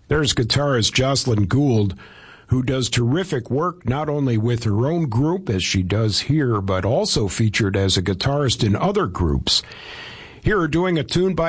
There's guitarist Jocelyn Gould, who does terrific work not only with her own group, as she does here, but also featured as a guitarist in other groups. Here are doing a tune by